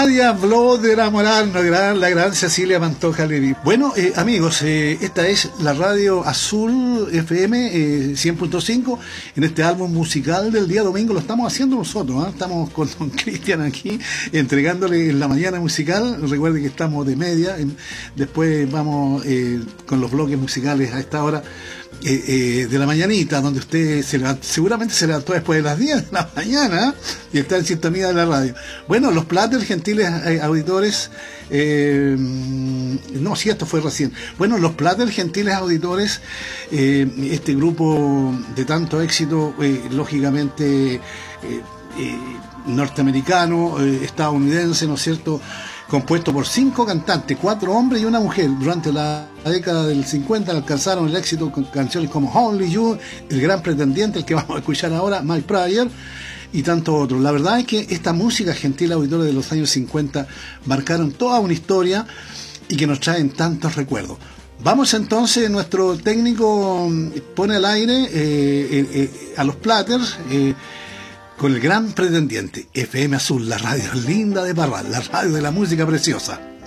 Nadia habló de enamorarnos, la gran Cecilia Pantoja Levi. Bueno, amigos, esta es la Radio Azul FM 100.5 en este álbum musical del día domingo. Lo estamos haciendo nosotros, ¿eh? Estamos con don Cristian aquí entregándole en la mañana musical. Recuerde que estamos de media, después vamos con los bloques musicales a esta hora de la mañanita, donde usted seguramente se levantó después de las 10 de la mañana y está en sintonía de la radio. Bueno, los Platters, gentiles auditores, no, sí, esto fue recién. Bueno, los Platters, gentiles auditores, este grupo de tanto éxito, lógicamente norteamericano, estadounidense, ¿no es cierto?, compuesto por 5 cantantes, 4 hombres y una mujer. Durante la década del 50 alcanzaron el éxito con canciones como Only You, El Gran Pretendiente, el que vamos a escuchar ahora, My Prayer, y tantos otros. La verdad es que esta música, gentil auditores, de los años 50 marcaron toda una historia y que nos traen tantos recuerdos. Vamos entonces, nuestro técnico pone al aire a los Platters, con El Gran Pretendiente, FM Azul, la radio linda de Parral, la radio de la música preciosa.